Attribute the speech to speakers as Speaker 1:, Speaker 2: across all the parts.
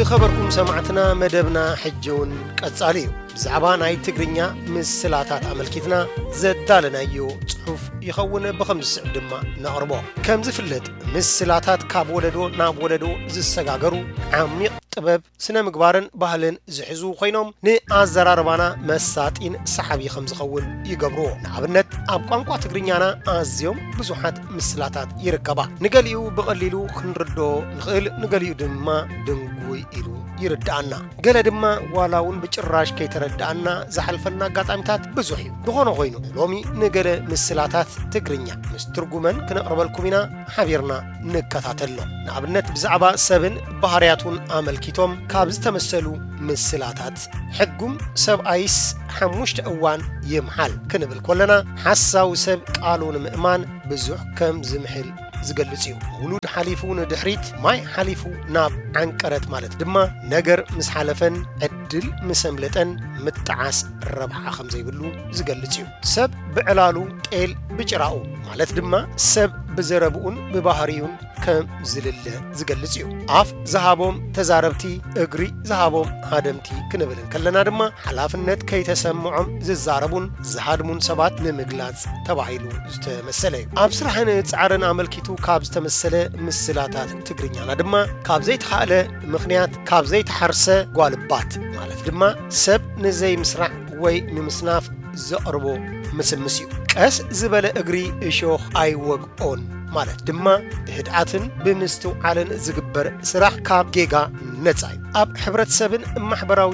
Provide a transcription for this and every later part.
Speaker 1: زخبركم سمعتنا مدبنا حجون قصاليو بزعبا ناي تغرينيا مسلاتات عملكيتنا زدالنا يو صحف يخون بخمس دما نقربو كم زفلت مسلاتات كاب ولدو ناب ولدو زسغاغرو عميق طبب سنه مغبارن ባህልን ዝሕዙ ኮይኖም ንኣዘራርባና መሳጢን ሰሓቢ ከም ዝኸውን ይገብሩ ንኣብነት ኣብ ቋንቋ ትግርኛና ኣዝዮም ብዙሓት ምስላታት ይርከባ ንገሊኡ ብቐሊሉ ክንርዶ ንኽእል ንገሊኡ ድማ ድንጉይ ኢሉ ይርዳአና ገለ ድማ ዋላውን ብጭራሽ ከይተረዳአና ዝሓልፈና አጋጣሚታት ብዙሕ እዩ ብኾነ ኮይኑ ሎሚ ንገለ ምስላታት ትግርኛ ምስ ትርጉመን ክነቅርበልኩም ኢና ሓቢርና ንከታተሎ ንኣብነት ብዛዕባ ሰብን ባህርያቱን ኣመልኪቶም ካብ ዝተመሰሉ ምስላታት ሕጉም ሰብኣይስ ሓሙሽተ እዋን ይምሓል ክንብል ኮለና ሓሳው ሰብ ቃሉን ምእማን ብዙሕ ከም ዝምሕል ዝገልጽ እዩ ውሉድ ሓሊፉ ንድሕሪት ማይ ሓሊፉ ናብ ዓንቀረት ማለት ድማ ነገር ምስ ሓለፈን ዕድል ምሰምለጠን ምጥዓስ ረብሓ ከም ዘይብሉ ዝገልጽ እዩ ሰብ ብዕላሉ ጤል ብጭራኡ ማለት ድማ ሰብ ብዘረብኡን ብባህሪውን ከም ዝልለ ዝገልጽ እዩ ኣፍ ዝሃቦም ተዛረብቲ እግሪ ዝሃቦም ሃደምቲ ክንብል ከለና ድማ ሓላፍነት ከይተሰምዖም ዝዛረቡን ዝሃድሙን ሰባት ንምግላጽ ተባሂሉ ዝተመሰለ እዩ ኣብ ስራሕን ጻዕርን ኣመልኪቱ ካብ ዝተመሰለ ምስላታት ትግርኛና ድማ ካብ ዘይተሓለ ምኽንያት ካብ ዘይተሓርሰ ጓልባት ማለት ድማ ሰብ ንዘይ ምስራዕ ወይ ንምስናፍ ዘቅርቦ ምስምስ እዩ ቀስ ዝበለ እግሪ እሾኽ ኣይወግኦን ማለት ድማ ህድዓትን ብምስትውዓልን ዝግበር ስራሕ ካብ ጌጋ ነፃ እዩ ኣብ ሕብረተሰብን ማሕበራዊ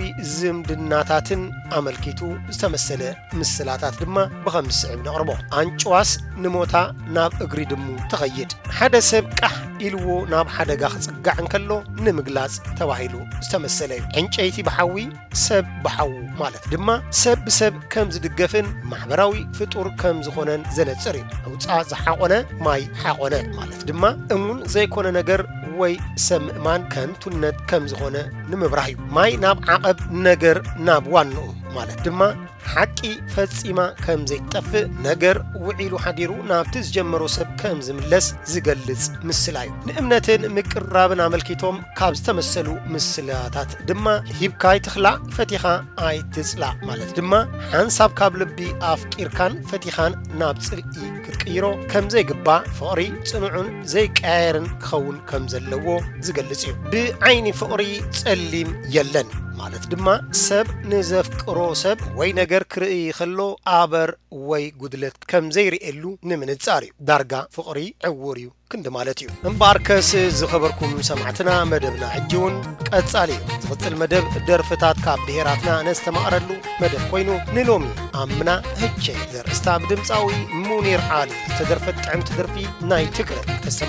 Speaker 1: ዝምድናታትን ኣመልኪቱ ዝተመሰለ ምስላታት ድማ ብኸምስዕብ ነቅርቦ አንጭዋስ ንሞታ ናብ እግሪ ድሙ ተኸይድ ሓደ ሰብ ቃሕ ኢልዎ ናብ ሓደጋ ክጽጋዕ እንከሎ ንምግላጽ ተባሂሉ ዝተመሰለ እዩ ዕንጨይቲ በሓዊ ሰብ በሓው ማለት ድማ ሰብ ብሰብ ከም ዝድገፍን ማሕበራዊ ፍጡር ከም ዝኾነን ዘነጽር እዩ ኣውፃ ዝሓቆነ ማይ ሓቆነ ማለት ድማ እሙን ዘይኮነ ነገር ወይ ሰምእማን ከንቱነት ከም ዝኾነ ንምብራህ እዩ ማይ ናብ ዓቐብ ነገር ናብ ዋንኡ ማለት ድማ ሓቂ ፈጺማ ከም ዘይጠፍእ ነገር ውዒሉ ሓዲሩ ናብቲ ዝጀመሮ ሰብ ከም ዝምለስ ዝገልጽ ምስላ እዩ ንእምነትን ምቅራብን ኣመልኪቶም ካብ ዝተመሰሉ ምስላታት ድማ ሂብካይ ትኽላዕ ፈቲኻ ኣይትጽላዕ ማለት ድማ ሓንሳብ ካብ ልቢ ኣፍቂርካን ፈቲኻን ናብ ጽልኢ ክትቅይሮ ከም ዘይግባእ ፍቕሪ ጽኑዕን ዘይቀያየርን ክኸውን ከም ዘለዎ ዝገልጽ እዩ ብዓይኒ ፍቕሪ ጸሊም የለን ማለት ድማ ሰብ ንዘፍቅሮ ሰብ ወይ ነገር ክርኢ ከሎ ኣበር ወይ ጉድለት ከም ዘይርኤሉ ንምንጻር እዩ ዳርጋ ፍቕሪ ዕውር እዩ ክንድ ማለት እዩ እምባርከስ ዝኸበርኩም ሰማዕትና መደብና ዕጅውን ቀጻሊ እዩ ዝቕጽል መደብ ደርፍታት ካብ ብሄራትና ነስተማቕረሉ መደብ ኮይኑ ንሎሚ ኣምና ህቼ ዘርእስታ ብድምፃዊ ሙኒር ዓሊ ዝተደርፈት ጥዕምቲ ደርፊ ናይ ትግረ